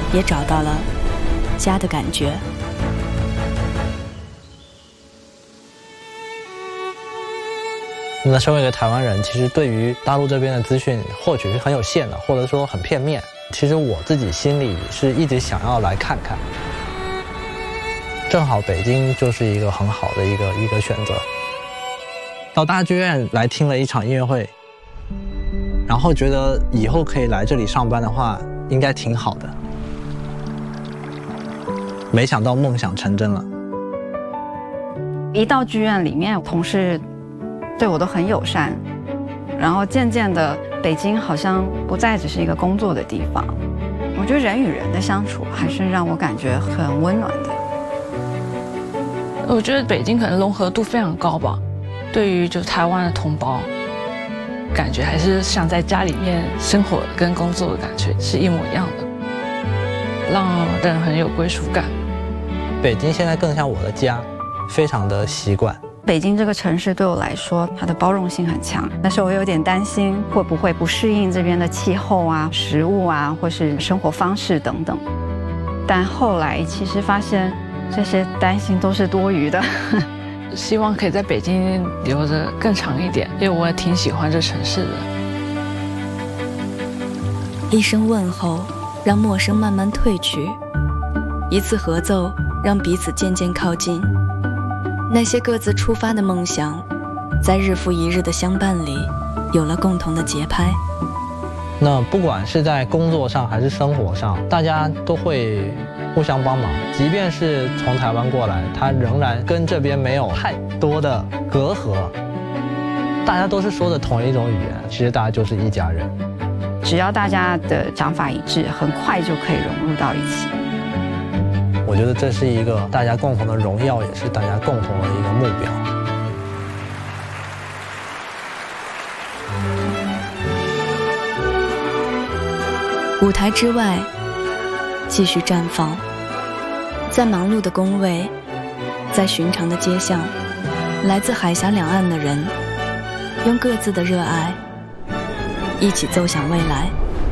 也找到了家的感觉。 那身为一个台湾人，其实对于大陆这边的资讯获取是很有限的，或者说很片面。其实我自己心里是一直想要来看看，正好北京就是一个很好的一个选择。到大剧院来听了一场音乐会，然后觉得以后可以来这里上班的话，应该挺好的。没想到梦想成真了。 一到剧院里面，同事对我都很友善，然后渐渐的，北京好像不再只是一个工作的地方。我觉得人与人的相处还是让我感觉很温暖的。 我觉得北京可能融合度非常高吧，对于就台湾的同胞，感觉还是像在家里面生活跟工作的感觉是一模一样的，让人很有归属感。 北京现在更像我的家，非常的习惯。 北京这个城市对我来说，它的包容性很强，但是我有点担心会不会不适应这边的气候啊、食物啊，或是生活方式等等。但后来其实发现这些担心都是多余的。 希望可以在北京留着更长一点，因为我也挺喜欢这城市的。 一声问候让陌生慢慢褪去，一次合奏让彼此渐渐靠近。那些各自出发的梦想，在日复一日的相伴里，有了共同的节拍。 那不管是在工作上还是生活上，大家都会互相帮忙。即便是从台湾过来，他仍然跟这边没有太多的隔阂。大家都是说的同一种语言，其实大家就是一家人。 只要大家的想法一致，很快就可以融入到一起。 我觉得这是一个大家共同的荣耀，也是大家共同的一个目标。 舞台之外，继续绽放。在忙碌的工位，在寻常的街巷，来自海峡两岸的人，用各自的热爱，一起奏响未来。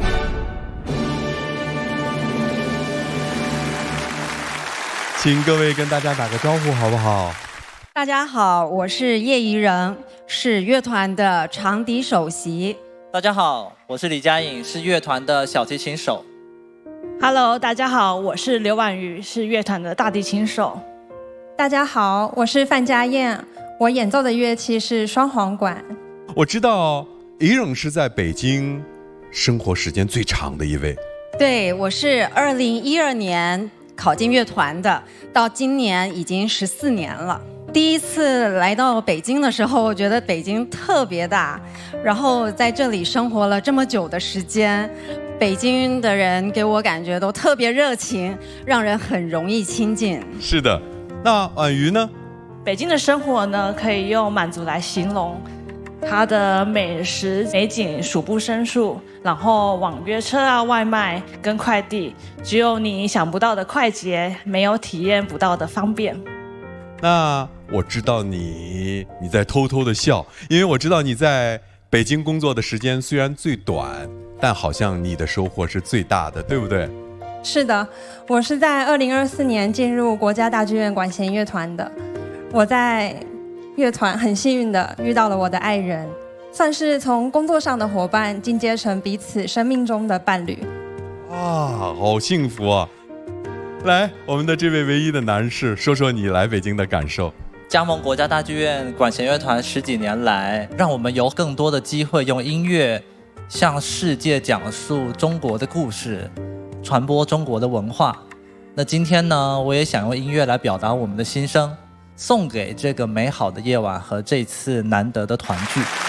请各位跟大家打个招呼好不好？ 大家好，我是叶怡人，是乐团的长笛首席。 大家好，我是李佳颖，是乐团的小提琴手。 Hello， 大家好，我是刘婉瑜，是乐团的大提琴手。 大家好，我是范佳燕，我演奏的乐器是双簧管。 我知道怡人是在北京生活时间最长的一位。 对，我是2012年考进乐团的，到今年已经14年了。第一次来到北京的时候，我觉得北京特别大，然后在这里生活了这么久的时间，北京的人给我感觉都特别热情，让人很容易亲近。 是的，那婉瑜呢？ 北京的生活呢，可以用满足来形容。它的美食美景数不胜数，然后网约车啊、外卖跟快递，只有你想不到的快捷，没有体验不到的方便。 那我知道你在偷偷的笑，因为我知道你在北京工作的时间虽然最短，但好像你的收获是最大的，对不对？ 是的，我是在2024年进入国家大剧院管弦乐团的。我在乐团很幸运的遇到了我的爱人，算是从工作上的伙伴进阶成彼此生命中的伴侣。 啊，好幸福啊！来，我们的这位唯一的男士，说说你来北京的感受。 加盟国家大剧院管弦乐团10几年来，让我们有更多的机会用音乐向世界讲述中国的故事，传播中国的文化。那今天呢，我也想用音乐来表达我们的心声，送给这个美好的夜晚和这次难得的团聚。